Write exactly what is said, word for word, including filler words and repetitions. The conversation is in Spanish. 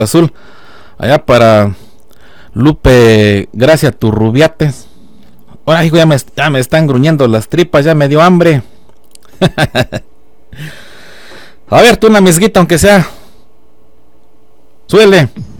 Azul. Allá para Lupe, gracias a tu rubiates. Ahora, hijo, ya me, ya me están gruñendo las tripas, ya me dio hambre. A ver, tú una misguita, aunque sea. Suele.